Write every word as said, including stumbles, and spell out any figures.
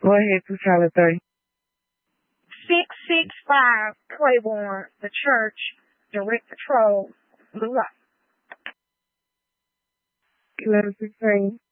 Go ahead, two Charlie thirty. six six five Claiborne, the church, direct patrol, blue light. Eleven sixteen.